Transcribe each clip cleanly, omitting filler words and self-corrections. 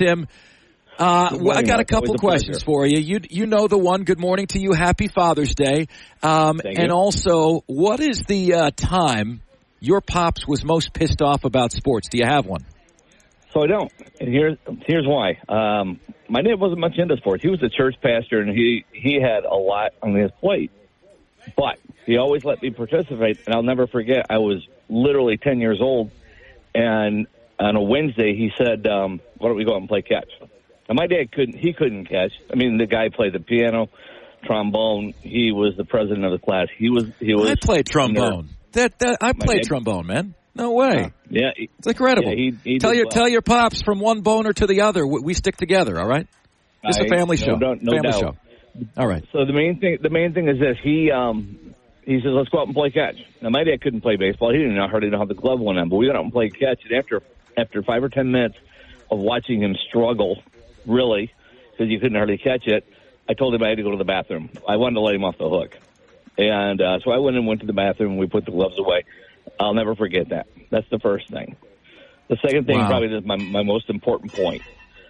Tim. I got a couple questions for you. You know the one. Good morning to you. Happy Father's Day. And also, what is the time your pops was most pissed off about sports? Do you have one? So I don't. And here's why. My dad wasn't much into sports. He was a church pastor, and he had a lot on his plate. But he always let me participate, and I'll never forget, I was literally 10 years old, and on a Wednesday he said, why don't we go out and play catch? And my dad couldn't catch. I mean, the guy played the piano, trombone. He was the president of the class. He was. I played trombone. I played trombone, man. No way. Yeah. It's incredible. Yeah, he tell your pops from one boner to the other. We stick together, all right? It's a family show. No family doubt. show. All right. So the main thing is this. He says, let's go out and play catch. Now, my dad couldn't play baseball. He didn't hardly know how the glove went on, but we went out and played catch. And after 5 or 10 minutes of watching him struggle, really, because you couldn't hardly catch it, I told him I had to go to the bathroom. I wanted to let him off the hook. And so I went to the bathroom, and we put the gloves away. I'll never forget that. That's the first thing. The second thing probably is my most important point.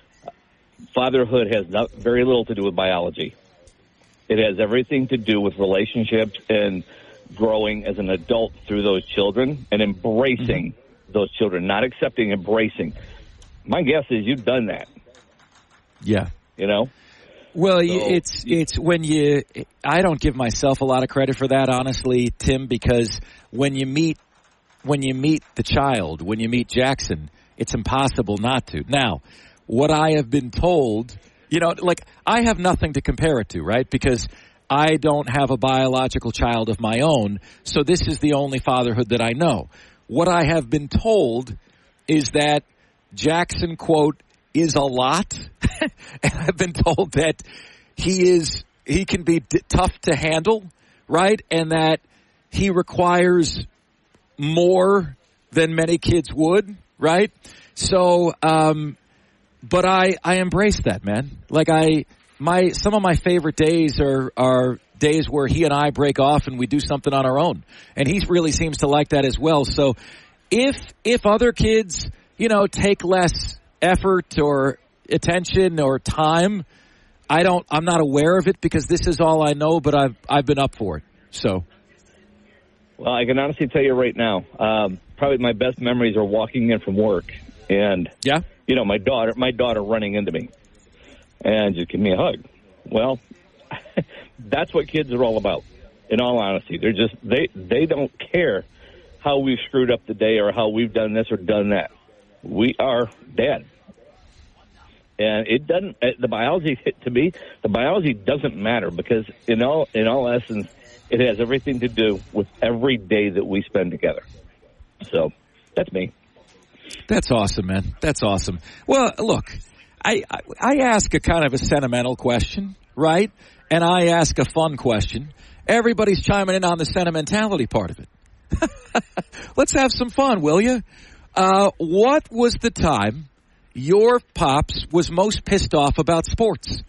Fatherhood has very little to do with biology. It has everything to do with relationships and growing as an adult through those children and embracing those children, not accepting, embracing. My guess is you've done that. Yeah. You know? Well, it's when I don't give myself a lot of credit for that, honestly, Tim, because when you meet the child, when you meet Jackson, it's impossible not to. Now, what I have been told, I have nothing to compare it to, right? Because I don't have a biological child of my own, so this is the only fatherhood that I know. What I have been told is that Jackson, quote, is a lot. And I've been told that he can be tough to handle, right? And that he requires more than many kids would, right? So, but I embrace that, man. Some of my favorite days are days where he and I break off and we do something on our own. And he really seems to like that as well. So if other kids, take less effort or attention or time, I'm not aware of it because this is all I know, but I've been up for it. So. Well, I can honestly tell you right now, probably my best memories are walking in from work and, my daughter running into me and just give me a hug. Well, that's what kids are all about, in all honesty. They're just, they don't care how we've screwed up the day or how we've done this or done that. We are dad. And it doesn't, the biology doesn't matter because in all essence, it has everything to do with every day that we spend together. So that's me. That's awesome, man. That's awesome. Well, look, I ask a kind of a sentimental question, right? And I ask a fun question. Everybody's chiming in on the sentimentality part of it. Let's have some fun, will you? What was the time your pops was most pissed off about sports?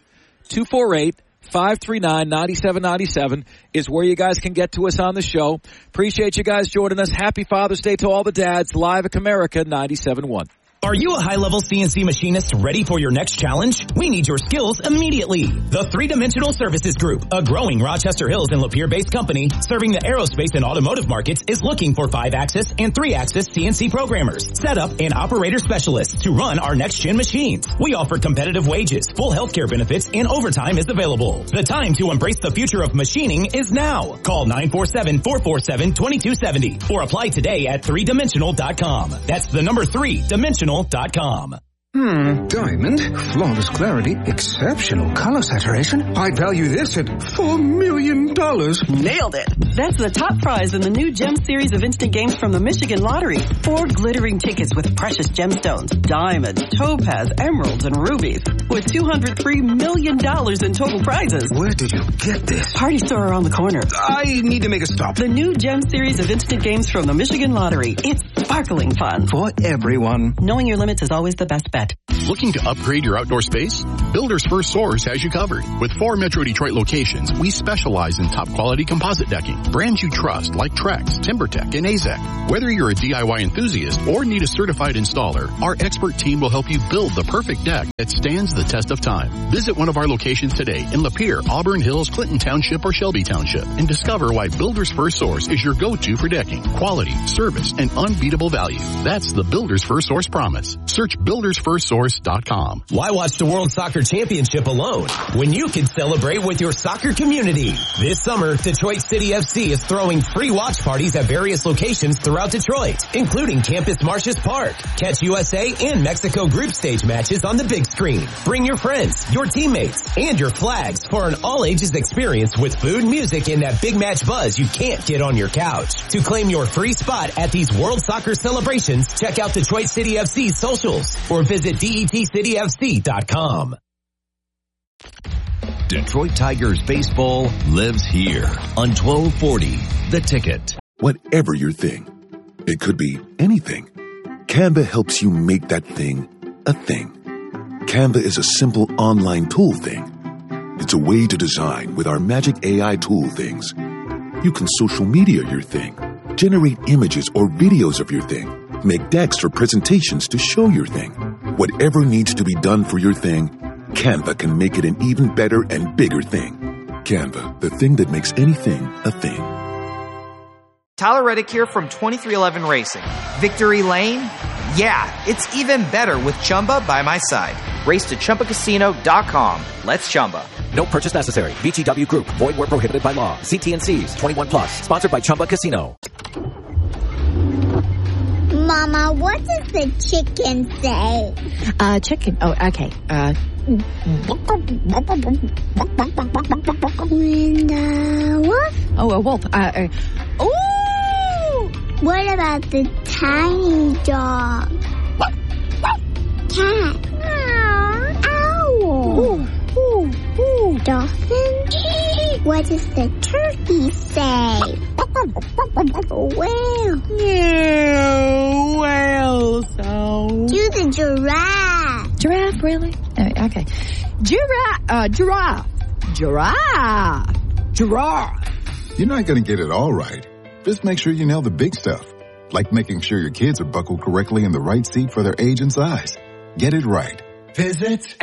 248-539-9797 is where you guys can get to us on the show. Appreciate you guys joining us. Happy Father's Day to all the dads. Live at Comerica 97.1. Are you a high-level CNC machinist ready for your next challenge? We need your skills immediately. The 3-Dimensional Services Group, a growing Rochester Hills and Lapeer-based company serving the aerospace and automotive markets, is looking for 5-axis and 3-axis CNC programmers, setup, and operator specialists to run our next-gen machines. We offer competitive wages, full healthcare benefits, and overtime is available. The time to embrace the future of machining is now. Call 947-447-2270 or apply today at 3dimensional.com. That's the number 3dimensional.com. Diamond, flawless clarity, exceptional color saturation. I'd value this at $4 million. Nailed it. That's the top prize in the new Gem series of instant games from the Michigan Lottery. 4 glittering tickets with precious gemstones, diamonds, topaz, emeralds, and rubies. With $203 million in total prizes. Where did you get this? Party store around the corner. I need to make a stop. The new Gem series of instant games from the Michigan Lottery. It's sparkling fun. For everyone. Knowing your limits is always the best bet. Looking to upgrade your outdoor space? Builders First Source has you covered. With 4 Metro Detroit locations, we specialize in top quality composite decking. Brands you trust like Trex, TimberTech, and AZEK. Whether you're a DIY enthusiast or need a certified installer, our expert team will help you build the perfect deck that stands the test of time. Visit one of our locations today in Lapeer, Auburn Hills, Clinton Township, or Shelby Township and discover why Builders First Source is your go-to for decking, quality, service, and unbeatable value. That's the Builders First Source promise. Search buildersfirstsource.com. Why watch the World Soccer Championship alone when you can celebrate with your soccer community? This summer, Detroit City FC is throwing free watch parties at various locations throughout Detroit, including Campus Martius Park. Catch USA and Mexico group stage matches on the big screen. Bring your friends, your teammates, and your flags for an all-ages experience with food, music, and that big match buzz you can't get on your couch. To claim your free spot at these World Soccer celebrations, check out Detroit City FC's socials or visit DETCityFC.com. Detroit Tigers baseball lives here on 1240 The Ticket. Whatever your thing, it could be anything. Canva helps you make that thing a thing. Canva is a simple online tool thing. It's a way to design with our magic AI tool things. You can social media your thing, generate images or videos of your thing, make decks for presentations to show your thing. Whatever needs to be done for your thing, Canva can make it an even better and bigger thing. Canva, the thing that makes anything a thing. Tyler Reddick here from 2311 Racing. Victory Lane? Yeah, it's even better with Chumba by my side. Race to ChumbaCasino.com. Let's Chumba. No purchase necessary. VGW Group. Void where prohibited by law. See T&Cs. 21 plus. Sponsored by Chumba Casino. Mama, what does the chicken say? Chicken. Oh, okay. And wolf? Oh, a wolf. Ooh! What about the tiny dog? Cat. Owl. Ooh, ooh, ooh. Dolphin? What does the turkey say? Whale. Yeah, whale sound. Do the giraffe. Giraffe, really? Okay. Giraffe. You're not going to get it all right. Just make sure you nail the big stuff, like making sure your kids are buckled correctly in the right seat for their age and size. Get it right. Visit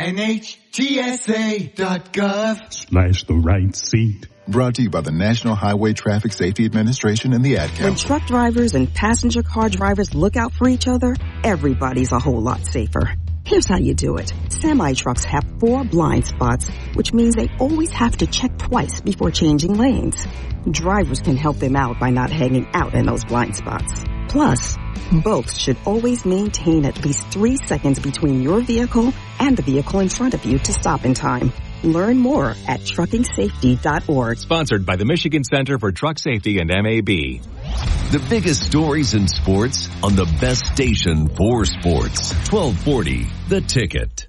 NHTSA.gov/the right seat. Brought to you by the National Highway Traffic Safety Administration and the Ad Council. When truck drivers and passenger car drivers look out for each other, everybody's a whole lot safer. Here's how you do it. Semi-trucks have 4 blind spots, which means they always have to check twice before changing lanes. Drivers can help them out by not hanging out in those blind spots. Plus, both should always maintain at least 3 seconds between your vehicle and the vehicle in front of you to stop in time. Learn more at truckingsafety.org. Sponsored by the Michigan Center for Truck Safety and MAB. The biggest stories in sports on the best station for sports. 1240 The Ticket.